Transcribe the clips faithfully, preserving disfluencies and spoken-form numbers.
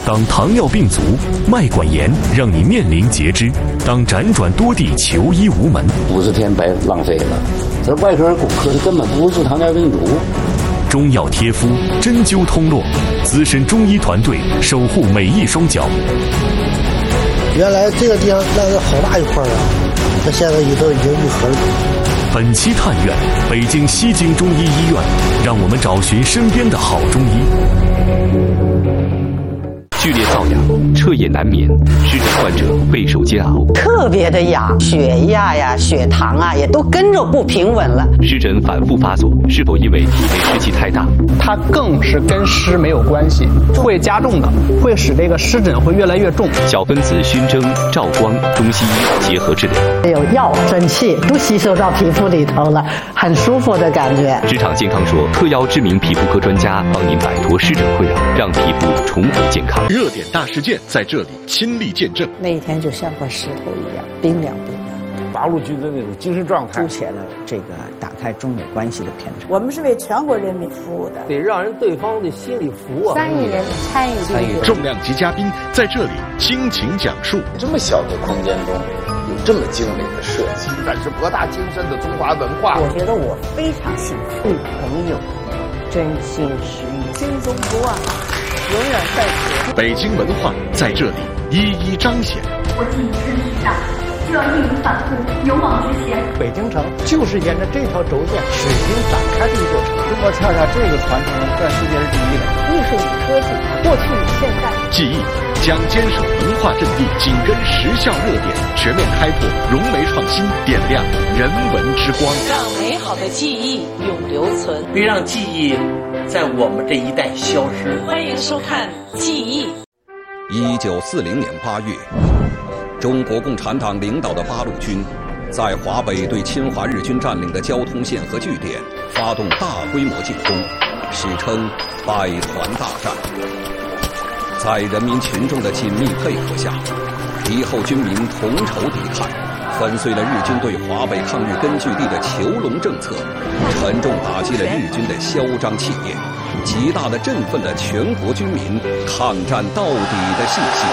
当糖尿病足、脉管炎让你面临截肢，当辗转多地求医无门， 五十天白浪费了。这外科骨科的根本不是糖尿病足。 中药贴敷，针灸通络，资深中医团队守护每一双脚。 原来这个地方那是好大一块啊，那现在也都已经愈合了。 本期探院北京西京中医医院，让我们找寻身边的好中医。 剧烈造痒，彻夜难眠，湿疹患者备受煎熬。 特别的痒，血压呀、血糖啊，也都跟着不平稳了。 湿疹反复发作，是否因为体内湿气太大？ 它更是跟湿没有关系，会加重的，会使这个湿疹会越来越重。 小分子熏蒸、照光，中西医结合治疗， 有药蒸汽都吸收到皮肤里头了，很舒服的感觉。 职场健康说，特邀知名皮肤科专家帮您摆脱湿疹困扰，让皮肤重回健康。 热点大事件在这里亲历见证， 那一天就像块石头一样冰凉冰凉， 八路军的那种精神状态， 凸显了这个打开中美关系的篇章。 我们是为全国人民服务的， 得让人对方的心里服啊。 三亿人参与参与， 重量级嘉宾在这里倾情讲述。 这么小的空间中有这么精美的设计， 展示博大精深的中华文化。 我觉得我非常幸福， 对朋友真心实意， 心中不忘，永远在此。 北京文化在这里一一彰显。 我既已身体上，就要义无反顾，勇往直前。 北京城就是沿着这条轴线始终展开的一座城。 中国恰恰这个传承在世界是第一的。 艺术与科技，过去与现在。 记忆将坚守文化阵地，紧跟时效热点，全面开拓融媒创新，点亮人文之光， 让美好的记忆永留存， 别让记忆在我们这一代消失。 欢迎收看《记忆》。 一九四零年八月，中国共产党领导的八路军在华北对侵华日军占领的交通线和据点发动大规模进攻，史称百团大战。在人民群众的紧密配合下，敌后军民同仇敌忾，粉碎了日军对华北抗日根据地的囚笼政策，沉重打击了日军的嚣张气焰，极大地振奋了全国军民抗战到底的信心。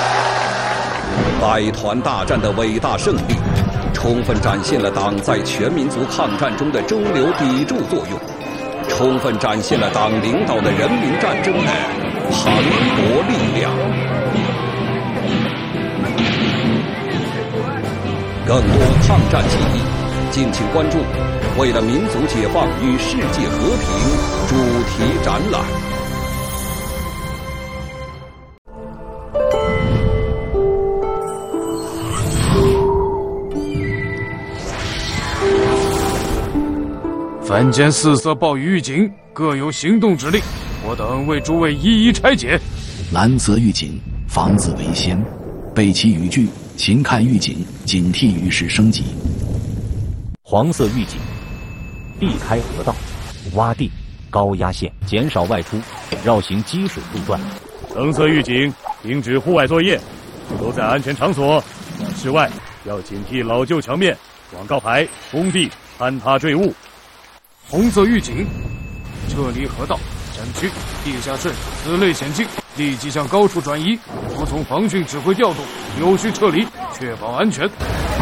百团大战的伟大胜利，充分展现了党在全民族抗战中的中流砥柱作用，充分展现了党领导的人民战争的磅礴力量。更多抗战记忆，敬请关注《为了民族解放与世界和平》主题展览。 凡见四色暴雨预警，各有行动指令，我等为诸位一一拆解。 蓝色预警，防字为先，背其语句，勤看预警，警惕于时升级。 黄色预警，避开河道、洼地、高压线，减少外出，绕行积水路段。 橙色预警，停止户外作业，都在安全场所。室外要警惕老旧墙面、广告牌、工地坍塌坠物。红色预警，撤离河道、山区、地下渗此类险境，立即向高处转移，服从防汛指挥调度，有序撤离，确保安全。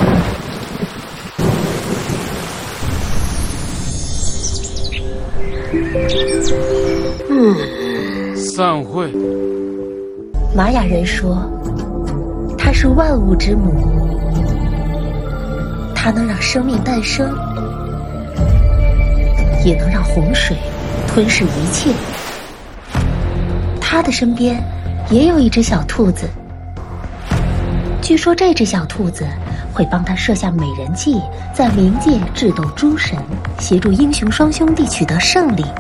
嗯，散会。 玛雅人说，它是万物之母，它能让生命诞生，也能让洪水吞噬一切。他的身边也有一只小兔子，据说这只小兔子会帮他设下美人计，在冥界智斗诸神，协助英雄双兄弟取得胜利。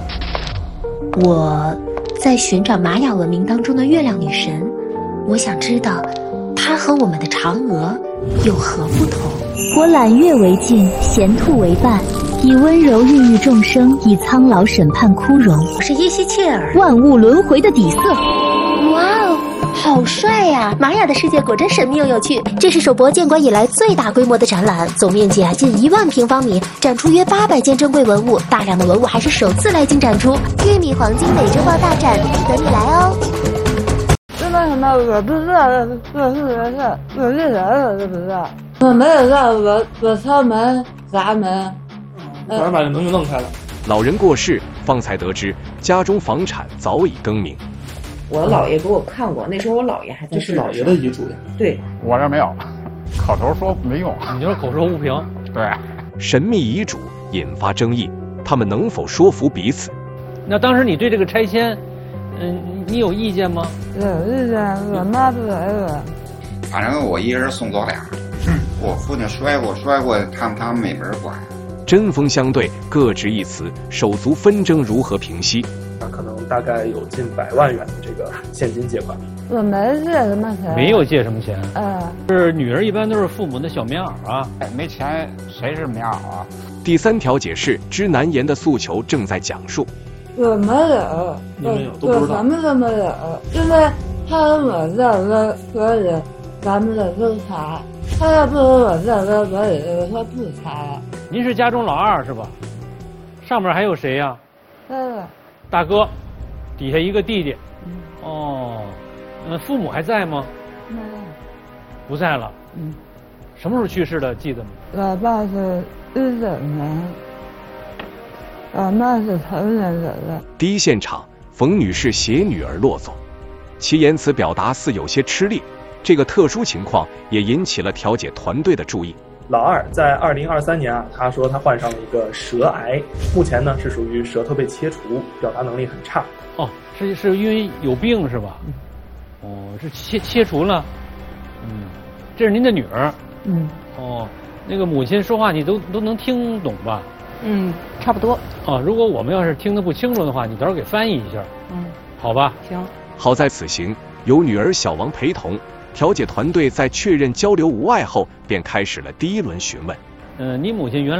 我在寻找玛雅文明当中的月亮女神，我想知道她和我们的嫦娥有何不同。 我揽月为镜，衔兔为伴，以温柔孕育众生，以苍老审判枯荣。 我是耶西切尔， 万物轮回的底色。 哇哦，好帅呀！玛雅的世界果真神秘又有趣。这是首博建馆以来最大规模的展览，总面积啊近一万平方米，展出约八百件珍贵文物，大量的文物还是首次来京展出。玉米黄金美洲豹大展，等你来哦！ 妈，我不知道我是人，我是人，我都不知道。我没有让我我敲门砸门， 反正把这门给弄开了。 老人过世，方才得知家中房产早已更名。 我姥爷给我看过，那时候我姥爷还在。 这是姥爷的遗嘱呀？ 对， 我这没有，口头说没用。 你就是口说无凭。 对。 神秘遗嘱引发争议，他们能否说服彼此？ 那当时你对这个拆迁，嗯，你有意见吗？ 有意见，我妈不来了。 反正我一人送走俩。嗯，我父亲摔过，摔过，他们他们没门管。 针锋相对，各执一词，手足纷争如何平息？ 可能大概有近百万元的这个现金借款。 我没借什么钱。 没有借什么钱。 嗯。 是女儿一般都是父母的小棉袄啊。 没钱谁是棉袄啊？ 第三条解释知难言的诉求正在讲述。 我没有。 你没有，都不知道。 我什么都没有，因为他我这个所以咱们得分开。他要不我这个所以我说不拆。 您是家中老二是吧？上面还有谁呀、啊？ 嗯。 大哥，底下一个弟弟。嗯、哦，嗯，父母还在吗？ 没有。 不在了。嗯。什么时候去世的？记得吗？ 我爸是一九年，我妈是同年走的。 第一现场，冯女士携女儿落走，其言辞表达似有些吃力。这个特殊情况也引起了调解团队的注意。 老二在二零二三年啊，他说他患上了一个舌癌，目前呢是属于舌头被切除，表达能力很差。 哦，是是因为有病是吧？嗯、哦，是切切除了。嗯，这是您的女儿。 嗯。 哦，那个母亲说话你都都能听懂吧？ 嗯，差不多。 哦，如果我们要是听得不清楚的话，你到时候给翻译一下。 嗯， 好吧。 行。 好在此行有女儿小王陪同。调解团队在确认交流无碍后，便开始了第一轮询问。 嗯、呃，你母亲原来。